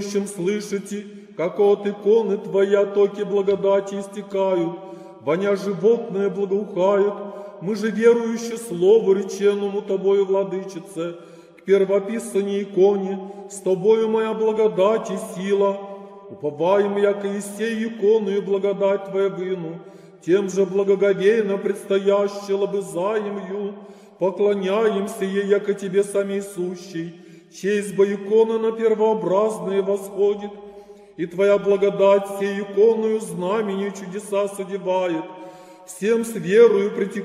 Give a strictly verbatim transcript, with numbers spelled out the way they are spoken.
слышите, как от иконы Твоя токи благодати истекают, воня животное благоухает. Мы же верующие Слову реченному Тобою, Владычице, к первописанной иконе, с Тобою моя благодать и сила. Уповаем, яко и сей иконою благодать Твоя выну, тем же благоговейно предстояще лобызаем ю, поклоняемся ей, яко Тебе самей сущей. Честь бы икона на первообразное восходит, и Твоя благодать сей иконою знаменью чудеса содевает. Всем с верою притекает